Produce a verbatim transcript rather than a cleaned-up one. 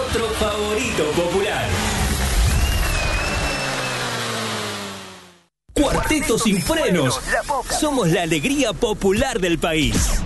otro favorito popular. Cuarteto Sin Frenos. Somos la alegría popular del país.